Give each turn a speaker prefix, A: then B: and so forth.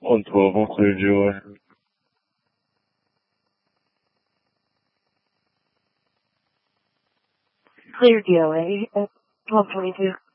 A: 12 will clear joy.
B: Clear DOA at 1222.